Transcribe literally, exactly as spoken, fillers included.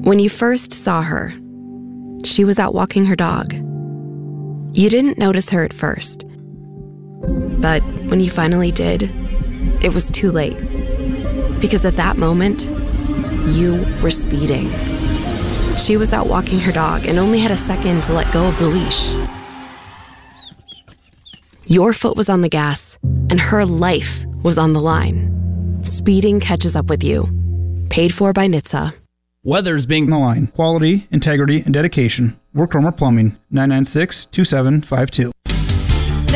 When you first saw her, she was out walking her dog. You didn't notice her at first, but when you finally did, it was too late. Because at that moment, you were speeding. She was out walking her dog and only had a second to let go of the leash. Your foot was on the gas, and her life was on the line. Speeding catches up with you. Paid for by N H T S A. Weather's being on the line. Quality, integrity, and dedication. Work Romer Plumbing, nine nine six, two seven five two.